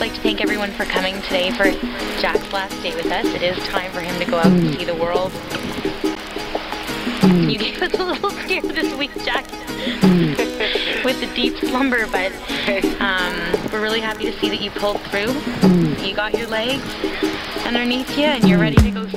like to thank everyone for coming today for Jack's last day with us. It is time for him to go out and see the world. You gave us a little scare this week, Jack, with the deep slumber, but we're really happy to see that you pulled through. You got your legs underneath you and you're ready to go